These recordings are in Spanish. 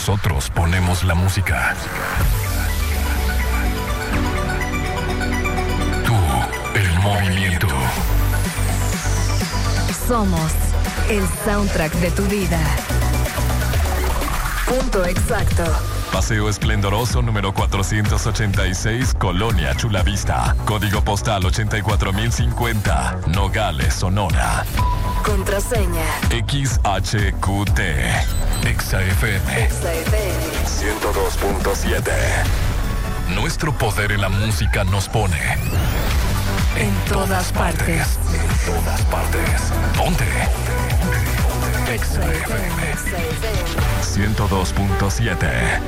Nosotros ponemos la música. Tú, el movimiento. Somos el soundtrack de tu vida. Punto exacto. Paseo Esplendoroso número 486, Colonia Chulavista. Código postal 84050, Nogales, Sonora. Contraseña XHQT. XFM 102.7. Nuestro poder en la música nos pone en todas partes. En todas partes. Ponte. XFM 102.7.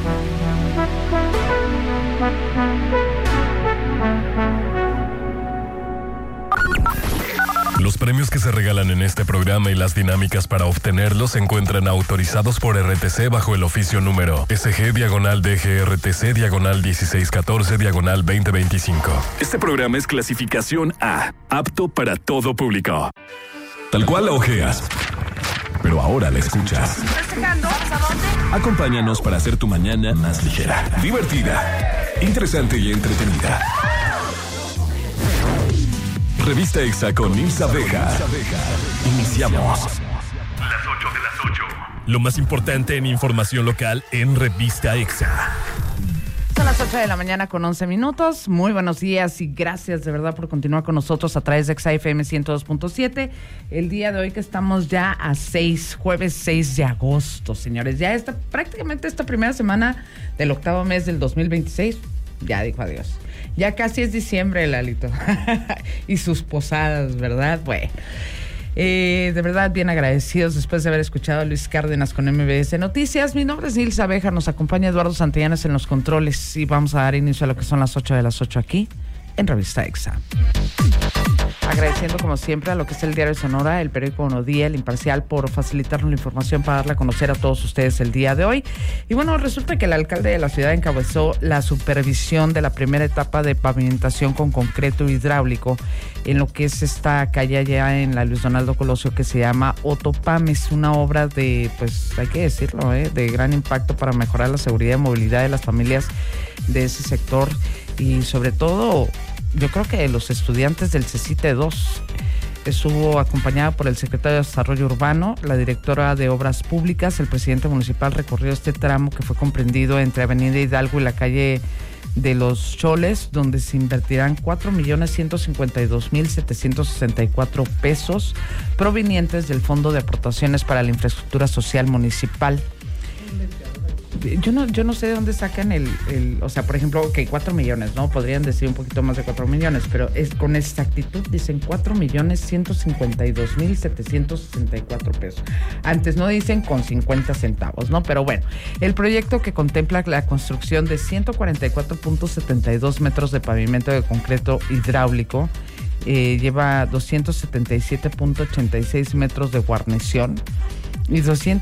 Los premios que se regalan en este programa y las dinámicas para obtenerlos se encuentran autorizados por RTC bajo el oficio número SG-DGRTC/1614/2025. Este programa es clasificación A, apto para todo público. Tal cual la ojeas, pero ahora la escuchas. Acompáñanos para hacer tu mañana más ligera, divertida, interesante y entretenida. Revista Exa con Nilsa Vega. Iniciamos. Las 8 de las 8. Lo más importante en información local en Revista Exa. Son las 8 de la mañana con 11 minutos. Muy buenos días y gracias de verdad por continuar con nosotros a través de Exa FM 102.7. El día de hoy que estamos ya a jueves 6 de agosto, señores. Ya prácticamente esta primera semana del octavo mes del 2026. Ya dijo adiós. Ya casi es diciembre, Lalito. Y sus posadas, ¿verdad? Bueno. De verdad, bien agradecidos después de haber escuchado a Luis Cárdenas con MBS Noticias. Mi nombre es Nilsa Abeja, nos acompaña Eduardo Santillanes en los controles y vamos a dar inicio a lo que son las 8 de las 8 aquí en Revista Exa. Agradeciendo como siempre a lo que es el Diario de Sonora, el periódico Uno Día, el Imparcial, por facilitarnos la información para darla a conocer a todos ustedes el día de hoy. Y bueno, resulta que el alcalde de la ciudad encabezó la supervisión de la primera etapa de pavimentación con concreto hidráulico en lo que es esta calle allá en la Luis Donaldo Colosio que se llama Otopam. Es una obra de, pues hay que decirlo, de gran impacto para mejorar la seguridad y movilidad de las familias de ese sector y sobre todo yo creo que los estudiantes del CECITE 2. Estuvo acompañada por el secretario de Desarrollo Urbano, la directora de Obras Públicas, el presidente municipal recorrió este tramo que fue comprendido entre Avenida Hidalgo y la calle de los Choles, donde se invertirán 4.152.764 pesos provenientes del Fondo de Aportaciones para la Infraestructura Social Municipal. Yo no sé de dónde sacan o sea, por ejemplo, que 4 millones, ¿no? Podrían decir un poquito más de 4 millones, pero es con exactitud dicen 4.152.764 pesos. Antes no dicen con 50 centavos, ¿no? Pero bueno, el proyecto que contempla la construcción de 144.72 metros de pavimento de concreto hidráulico lleva 277.86 metros de guarnición y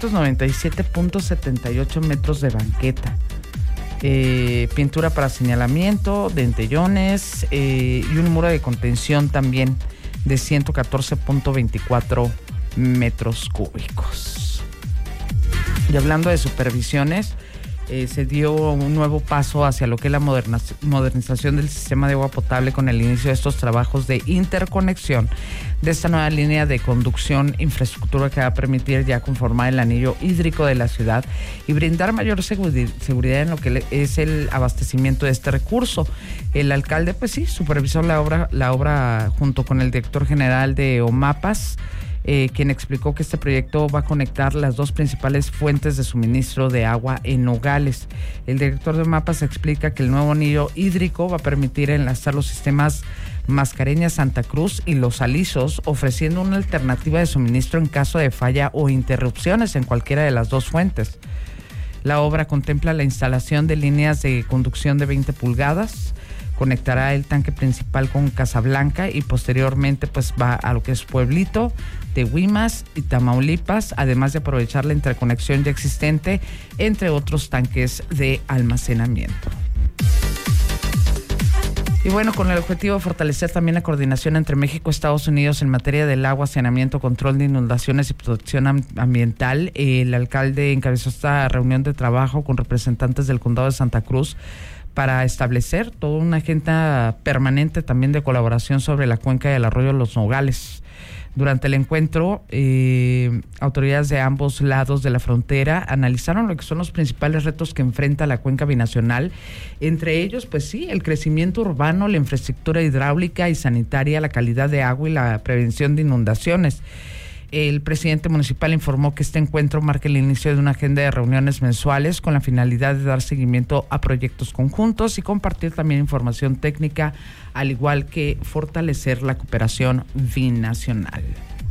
297.78 metros de banqueta. Pintura para señalamiento, dentellones y un muro de contención también de 114.24 metros cúbicos. Y hablando de supervisiones, se dio un nuevo paso hacia lo que es la modernización del sistema de agua potable con el inicio de estos trabajos de interconexión de esta nueva línea de conducción, infraestructura que va a permitir ya conformar el anillo hídrico de la ciudad y brindar mayor seguridad en lo que es el abastecimiento de este recurso. El alcalde, pues sí, supervisó la obra junto con el director general de OMAPAS, quien explicó que este proyecto va a conectar las dos principales fuentes de suministro de agua en Nogales. El director de OMAPAS explica que el nuevo anillo hídrico va a permitir enlazar los sistemas Mascareñas, Santa Cruz y Los Alisos, ofreciendo una alternativa de suministro en caso de falla o interrupciones en cualquiera de las dos fuentes. La obra contempla la instalación de líneas de conducción de 20 pulgadas, conectará el tanque principal con Casablanca y posteriormente pues va a lo que es Pueblito, Tehuimas y Tamaulipas, además de aprovechar la interconexión ya existente entre otros tanques de almacenamiento. Y bueno, con el objetivo de fortalecer también la coordinación entre México y Estados Unidos en materia del agua, saneamiento, control de inundaciones y protección ambiental, el alcalde encabezó esta reunión de trabajo con representantes del condado de Santa Cruz para establecer toda una agenda permanente también de colaboración sobre la cuenca del arroyo Los Nogales. Durante el encuentro, autoridades de ambos lados de la frontera analizaron lo que son los principales retos que enfrenta la cuenca binacional, entre ellos, pues sí, el crecimiento urbano, la infraestructura hidráulica y sanitaria, la calidad de agua y la prevención de inundaciones. El presidente municipal informó que este encuentro marca el inicio de una agenda de reuniones mensuales con la finalidad de dar seguimiento a proyectos conjuntos y compartir también información técnica, al igual que fortalecer la cooperación binacional.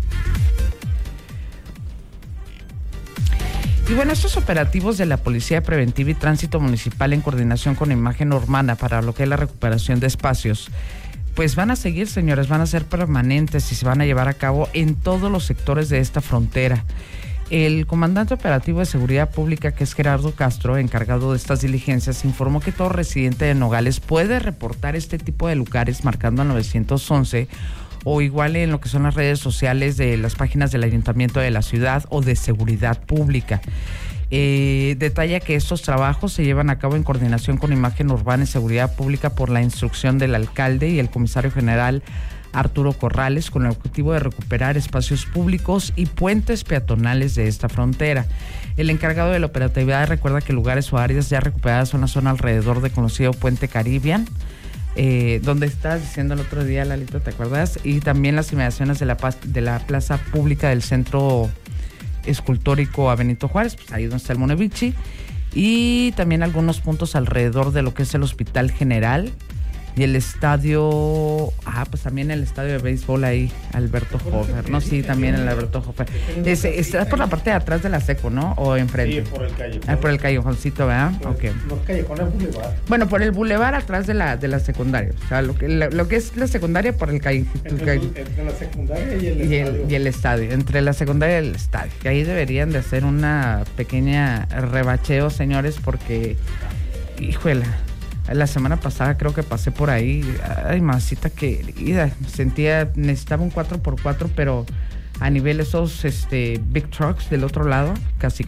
Y bueno, estos operativos de la Policía Preventiva y Tránsito Municipal en coordinación con Imagen Urbana para lo que es la recuperación de espacios, pues van a seguir, señores, van a ser permanentes y se van a llevar a cabo en todos los sectores de esta frontera. El comandante operativo de Seguridad Pública, que es Gerardo Castro, encargado de estas diligencias, informó que todo residente de Nogales puede reportar este tipo de lugares marcando al 911 o igual en lo que son las redes sociales de las páginas del Ayuntamiento de la ciudad o de Seguridad Pública. Detalla que estos trabajos se llevan a cabo en coordinación con Imagen Urbana y Seguridad Pública por la instrucción del alcalde y el comisario general Arturo Corrales, con el objetivo de recuperar espacios públicos y puentes peatonales de esta frontera. El encargado de la operatividad recuerda que lugares o áreas ya recuperadas son la zona alrededor del conocido Puente Caribbean, donde estabas diciendo el otro día, Lalito, ¿te acuerdas? Y también las inmediaciones de la plaza pública del centro escultórico a Benito Juárez, pues ahí donde está el Monevichi, y también algunos puntos alrededor de lo que es el Hospital General y el estadio, pues también el estadio de béisbol ahí, Alberto Hofer, ¿no? Sí, también el Alberto Hofer. Está por la parte de atrás de la Seco, ¿no? O enfrente. Sí, por el callejón. Por el callejoncito, ¿verdad? Okay. No, callejón, es bulevar. Bueno, por el bulevar atrás de la secundaria. O sea, lo que es la secundaria por el callejón. Entre la secundaria y el estadio. Entre la secundaria y el estadio. Que ahí deberían de hacer una pequeña rebacheo, señores, porque, híjole, la semana pasada creo que pasé por ahí. Ay, masita querida. Necesitaba un 4x4, pero a nivel esos big trucks del otro lado, casi.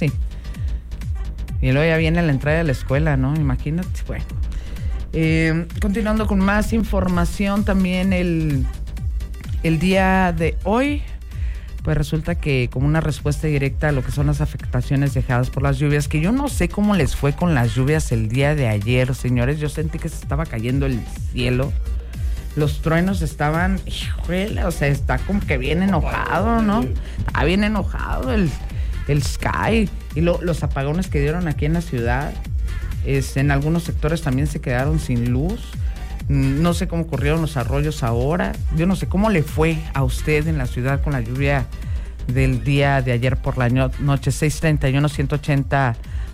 Y luego ya viene la entrada de la escuela, ¿no? Imagínate. Bueno. Continuando con más información, también el día de hoy, pues resulta que como una respuesta directa a lo que son las afectaciones dejadas por las lluvias, que yo no sé cómo les fue con las lluvias el día de ayer, señores. Yo sentí que se estaba cayendo el cielo. Los truenos estaban, híjole, o sea, está como que bien enojado, ¿no? Está bien enojado el Sky. Y los apagones que dieron aquí en la ciudad, en algunos sectores también se quedaron sin luz. No sé cómo corrieron los arroyos ahora. Yo no sé cómo le fue a usted en la ciudad con la lluvia del día de ayer por la noche. 631-180-1227.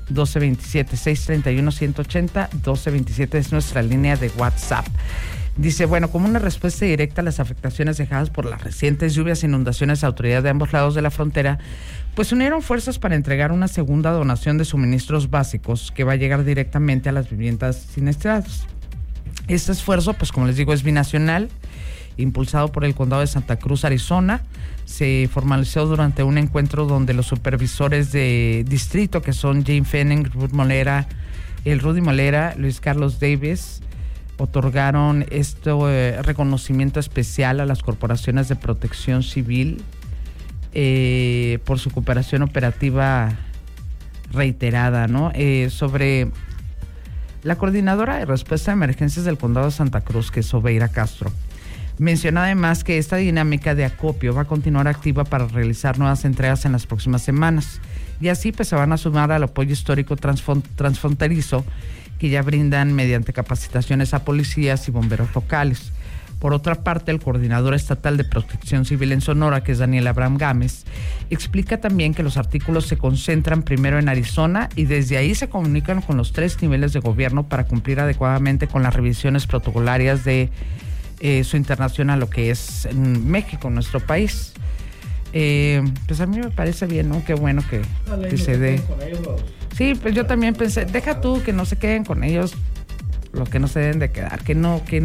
631-180-1227 es nuestra línea de WhatsApp. Dice, bueno, como una respuesta directa a las afectaciones dejadas por las recientes lluvias e inundaciones, autoridades de ambos lados de la frontera pues unieron fuerzas para entregar una segunda donación de suministros básicos que va a llegar directamente a las viviendas siniestradas. Este esfuerzo, pues como les digo, es binacional, impulsado por el Condado de Santa Cruz, Arizona. Se formalizó durante un encuentro donde los supervisores de distrito, que son Jane Fenning, Rudy Molera, Luis Carlos Davis, otorgaron reconocimiento especial a las corporaciones de protección civil por su cooperación operativa reiterada, ¿no? Sobre la coordinadora de respuesta a emergencias del Condado de Santa Cruz, que es Obeira Castro, menciona además que esta dinámica de acopio va a continuar activa para realizar nuevas entregas en las próximas semanas. Y así pues se van a sumar al apoyo histórico transfronterizo que ya brindan mediante capacitaciones a policías y bomberos locales. Por otra parte, el coordinador estatal de protección civil en Sonora, que es Daniel Abraham Gámez, explica también que los artículos se concentran primero en Arizona y desde ahí se comunican con los 3 niveles de gobierno para cumplir adecuadamente con las revisiones protocolarias de su internación a lo que es México, nuestro país. Pues a mí me parece bien, ¿no? Qué bueno que se dé. Sí, pues yo también pensé, deja tú que no se queden con ellos. los que no se deben de quedar, que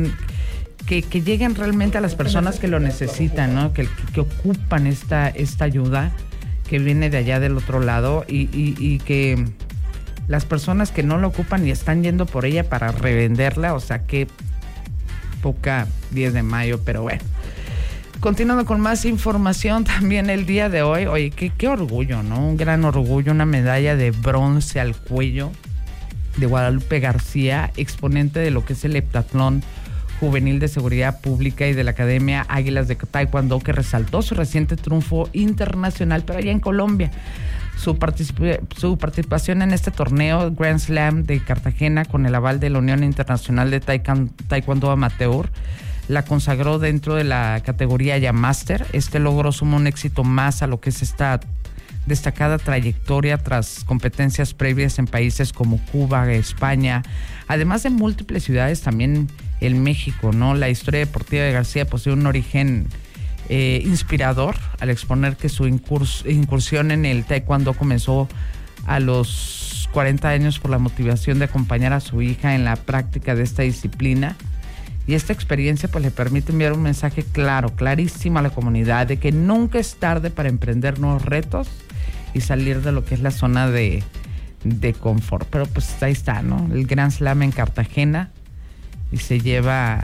lleguen realmente a las personas que lo necesitan, ¿no? Que ocupan esta ayuda que viene de allá del otro lado y que las personas que no lo ocupan y están yendo por ella para revenderla, o sea, qué poca 10 de mayo, pero bueno. Continuando con más información también el día de hoy, oye, qué orgullo, ¿no? Un gran orgullo, una medalla de bronce al cuello de Guadalupe García, exponente de lo que es el heptatlón juvenil de seguridad pública y de la Academia Águilas de Taekwondo, que resaltó su reciente triunfo internacional, pero allá en Colombia. Su participación en este torneo Grand Slam de Cartagena, con el aval de la Unión Internacional de Taekwondo Amateur, la consagró dentro de la categoría ya Master. Este logro suma un éxito más a lo que es esta destacada trayectoria tras competencias previas en países como Cuba, España, además de múltiples ciudades también en México, ¿no? La historia deportiva de García posee un origen inspirador al exponer que su incursión en el taekwondo comenzó a los 40 años por la motivación de acompañar a su hija en la práctica de esta disciplina. Y esta experiencia pues le permite enviar un mensaje clarísimo a la comunidad de que nunca es tarde para emprender nuevos retos y salir de lo que es la zona de confort. Pero pues ahí está, ¿no? El Grand Slam en Cartagena y se lleva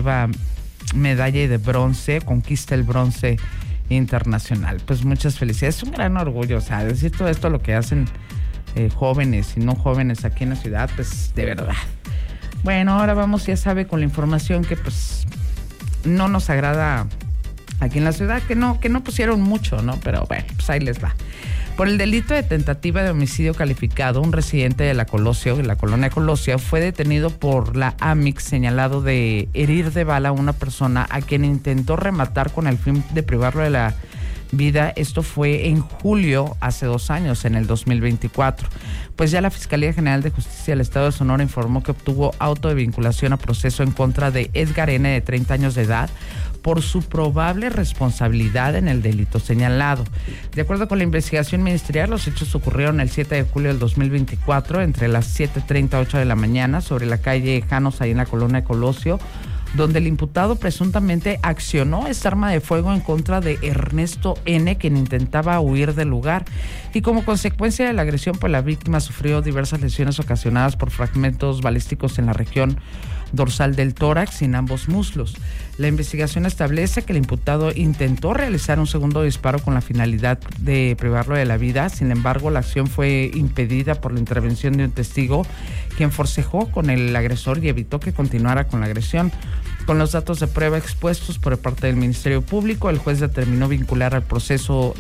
medalla de bronce, conquista el bronce internacional. Pues muchas felicidades, es un gran orgullo, o sea, decir todo esto, lo que hacen jóvenes y no jóvenes aquí en la ciudad, pues de verdad. Bueno, ahora vamos, ya sabe, con la información que pues no nos agrada aquí en la ciudad, que no pusieron mucho, ¿no? Pero bueno, pues ahí les va. Por el delito de tentativa de homicidio calificado, un residente de la colonia Colosio, fue detenido por la AMIC señalado de herir de bala a una persona a quien intentó rematar con el fin de privarlo de la vida. Esto fue en julio, hace 2 años, en el 2024. Pues ya la Fiscalía General de Justicia del Estado de Sonora informó que obtuvo auto de vinculación a proceso en contra de Edgar N., de 30 años de edad, por su probable responsabilidad en el delito señalado. De acuerdo con la investigación ministerial, los hechos ocurrieron el 7 de julio del 2024, entre las 7:30 a 8 de la mañana, sobre la calle Janos, ahí en la colonia Colosio, donde el imputado presuntamente accionó esta arma de fuego en contra de Ernesto N., quien intentaba huir del lugar. Y como consecuencia de la agresión, pues la víctima sufrió diversas lesiones ocasionadas por fragmentos balísticos en la región dorsal del tórax y en ambos muslos. La investigación establece que el imputado intentó realizar un segundo disparo con la finalidad de privarlo de la vida. Sin embargo, la acción fue impedida por la intervención de un testigo, quien forcejó con el agresor y evitó que continuara con la agresión. Con los datos de prueba expuestos por parte del Ministerio Público, el juez determinó vincular al proceso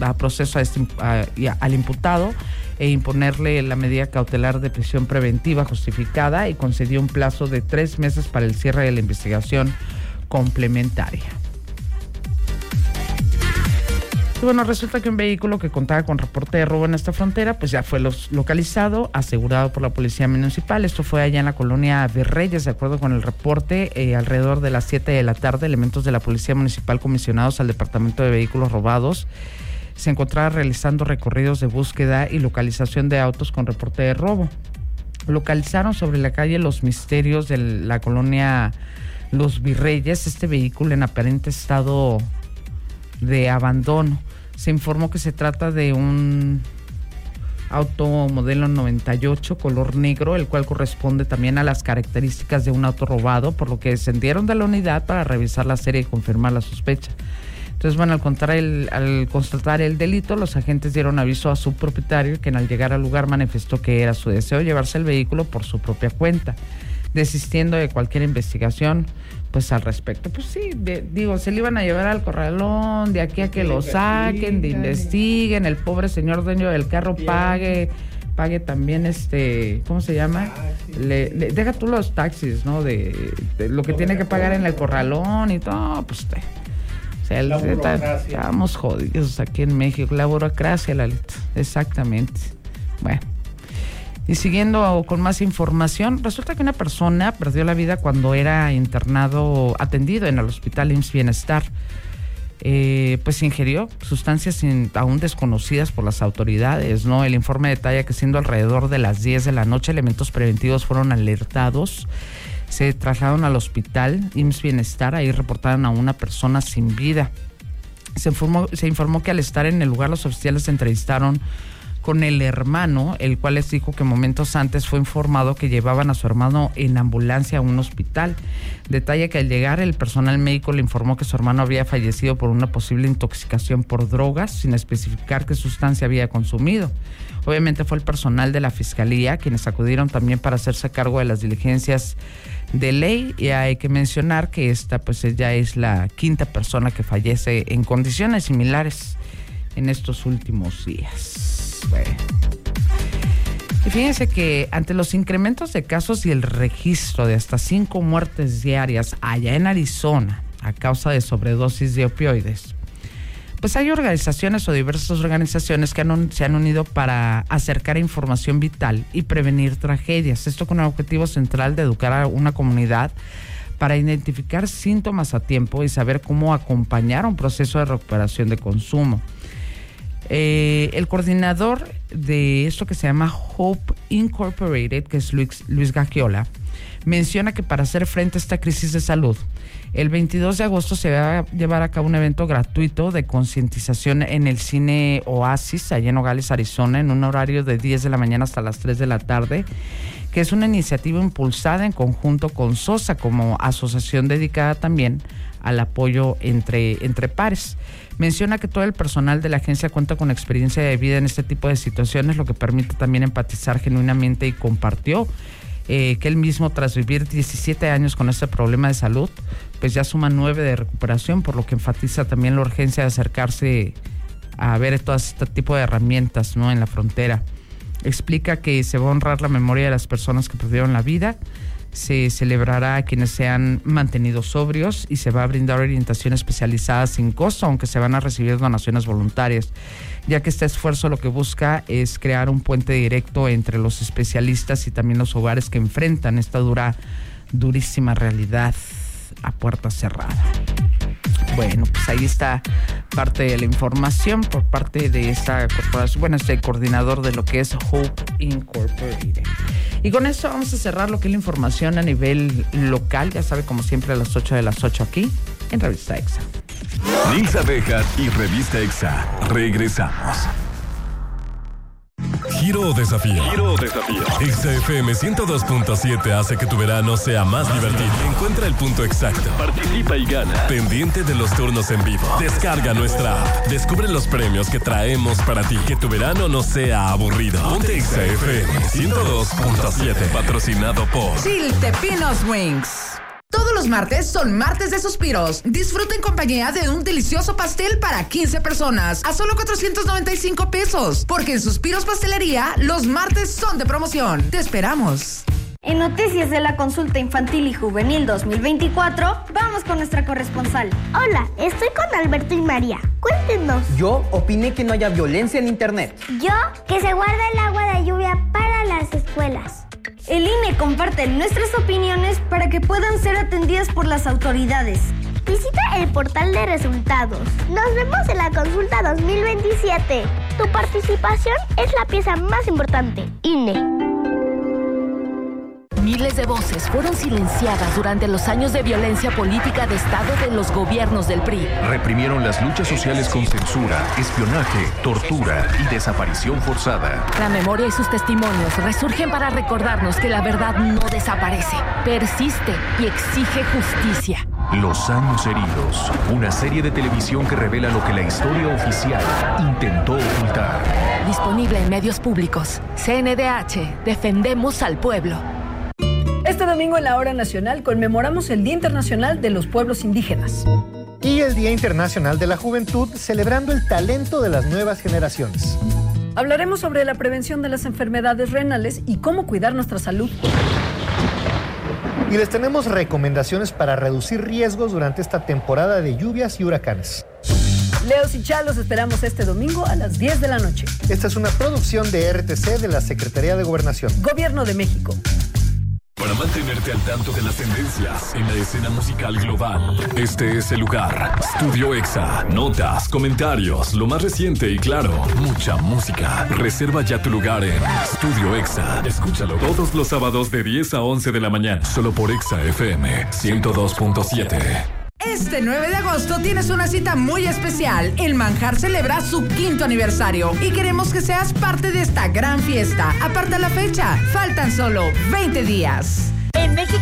al imputado e imponerle la medida cautelar de prisión preventiva justificada, y concedió un plazo de 3 meses para el cierre de la investigación complementaria. Y bueno, resulta que un vehículo que contaba con reporte de robo en esta frontera, pues ya fue localizado, asegurado por la Policía Municipal. Esto fue allá en la colonia Virreyes. De acuerdo con el reporte, alrededor de las 7 de la tarde, elementos de la Policía Municipal comisionados al Departamento de Vehículos Robados se encontraban realizando recorridos de búsqueda y localización de autos con reporte de robo. Localizaron sobre la calle Los Misterios de la colonia Los Virreyes este vehículo en aparente estado de abandono. Se informó que se trata de un auto modelo 98 color negro, el cual corresponde también a las características de un auto robado, por lo que descendieron de la unidad para revisar la serie y confirmar la sospecha. Entonces, bueno, al constatar el delito, los agentes dieron aviso a su propietario, quien al llegar al lugar manifestó que era su deseo llevarse el vehículo por su propia cuenta, desistiendo de cualquier investigación pues al respecto. Pues sí, se le iban a llevar al corralón, de aquí a que lo saquen, investiguen, el pobre señor dueño del carro pague también ¿cómo se llama? Deja tú los taxis, ¿no? De lo que tiene que pagar en el corralón y todo, pues estamos jodidos aquí en México. La burocracia, Lalito. Exactamente. Bueno. Y siguiendo con más información, resulta que una persona perdió la vida cuando era atendido en el hospital IMSS Bienestar. Pues ingirió sustancias aún desconocidas por las autoridades, ¿no? El informe detalla que siendo alrededor de las 10 de la noche, elementos preventivos fueron alertados Se trasladaron al hospital IMSS Bienestar. Ahí reportaron a una persona sin vida. Se informó que al estar en el lugar, los oficiales se entrevistaron con el hermano, el cual les dijo que momentos antes fue informado que llevaban a su hermano en ambulancia a un hospital. Detalle que al llegar, el personal médico le informó que su hermano había fallecido por una posible intoxicación por drogas, sin especificar qué sustancia había consumido. Obviamente fue el personal de la fiscalía quienes acudieron también para hacerse cargo de las diligencias de ley, y hay que mencionar que esta pues ya es la quinta persona que fallece en condiciones similares en estos últimos días. Bueno. Y fíjense que ante los incrementos de casos y el registro de hasta 5 muertes diarias allá en Arizona a causa de sobredosis de opioides, pues hay organizaciones o diversas organizaciones que se han unido para acercar información vital y prevenir tragedias. Esto con el objetivo central de educar a una comunidad para identificar síntomas a tiempo y saber cómo acompañar un proceso de recuperación de consumo. El coordinador de esto que se llama Hope Incorporated, que es Luis Gagiola, menciona que para hacer frente a esta crisis de salud, el 22 de agosto se va a llevar a cabo un evento gratuito de concientización en el Cine Oasis, allá en Nogales, Arizona, en un horario de 10 de la mañana hasta las 3 de la tarde, que es una iniciativa impulsada en conjunto con SOSA, como asociación dedicada también al apoyo entre pares. Menciona que todo el personal de la agencia cuenta con experiencia de vida en este tipo de situaciones, lo que permite también empatizar genuinamente, y compartió que él mismo, tras vivir 17 años con este problema de salud, pues ya suma 9 de recuperación, por lo que enfatiza también la urgencia de acercarse a ver todo este tipo de herramientas, ¿no?, en la frontera. Explica que se va a honrar la memoria de las personas que perdieron la vida, se celebrará a quienes se han mantenido sobrios y se va a brindar orientación especializada sin costo, aunque se van a recibir donaciones voluntarias, ya que este esfuerzo lo que busca es crear un puente directo entre los especialistas y también los hogares que enfrentan esta durísima realidad a puerta cerrada. Bueno, pues ahí está parte de la información por parte de esta corporación, este coordinador de lo que es Hope Incorporated. Y con esto vamos a cerrar lo que es la información a nivel local, ya sabe, como siempre a las 8 de las 8 aquí en Revista EXA. Nilsa Bejar y Revista EXA. Regresamos. Giro o desafío. Giro o desafío. EXA FM 102.7 hace que tu verano sea más divertido. Encuentra el punto exacto. Participa y gana. Pendiente de los turnos en vivo. Descarga nuestra app. Descubre los premios que traemos para ti. Que tu verano no sea aburrido. Ponte EXA FM 102.7. Patrocinado por Chilte Pinos Wings. Todos los martes son martes de suspiros. Disfruta en compañía de un delicioso pastel para 15 personas a solo 495 pesos. Porque en Suspiros Pastelería, los martes son de promoción. Te esperamos. En Noticias de la Consulta Infantil y Juvenil 2024, vamos con nuestra corresponsal. Hola, estoy con Alberto y María. Cuéntenos. Yo opiné que no haya violencia en internet. Yo, que se guarde el agua de lluvia para las escuelas. El INE comparte nuestras opiniones para que puedan ser atendidas por las autoridades. Visita el portal de resultados. Nos vemos en la consulta 2027. Tu participación es la pieza más importante. INE. Miles de voces fueron silenciadas durante los años de violencia política de Estado de los gobiernos del PRI. Reprimieron las luchas sociales con censura, espionaje, tortura y desaparición forzada. La memoria y sus testimonios resurgen para recordarnos que la verdad no desaparece, persiste y exige justicia. Los años heridos, una serie de televisión que revela lo que la historia oficial intentó ocultar. Disponible en medios públicos. CNDH, defendemos al pueblo. Este domingo en la Hora Nacional conmemoramos el Día Internacional de los Pueblos Indígenas. Y el Día Internacional de la Juventud, celebrando el talento de las nuevas generaciones. Hablaremos sobre la prevención de las enfermedades renales y cómo cuidar nuestra salud. Y les tenemos recomendaciones para reducir riesgos durante esta temporada de lluvias y huracanes. Leos y Chalos esperamos este domingo a las 10 de la noche. Esta es una producción de RTC de la Secretaría de Gobernación. Gobierno de México. Para mantenerte al tanto de las tendencias en la escena musical global, este es el lugar. Studio Exa. Notas, comentarios, lo más reciente y claro, mucha música. Reserva ya tu lugar en Studio Exa. Escúchalo todos los sábados de 10 a 11 de la mañana, solo por Exa FM 102.7. Este 9 de agosto tienes una cita muy especial. El Manjar celebra su 5º aniversario y queremos que seas parte de esta gran fiesta. Aparta la fecha, faltan solo 20 días. En México